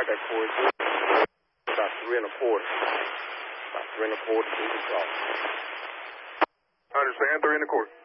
I got Corey. About 3 1/4. About 3 1/4 to the cross. Understand, 3 1/4.